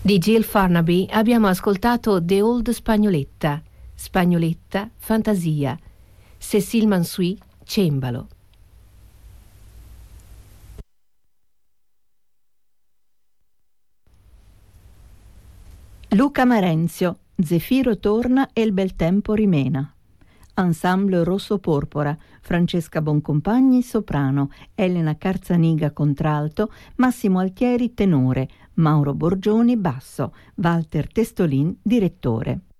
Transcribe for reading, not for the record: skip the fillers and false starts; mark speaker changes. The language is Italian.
Speaker 1: Di Jill Farnaby abbiamo ascoltato The Old Spagnoletta, Spagnoletta, Fantasia, Cécile Mansuy, Cembalo.
Speaker 2: Luca Marenzio, Zefiro torna e il bel tempo rimena. Ensemble Rosso Porpora, Francesca Boncompagni soprano, Elena Carzaniga contralto, Massimo Altieri tenore, Mauro Borgioni basso, Walter Testolin direttore.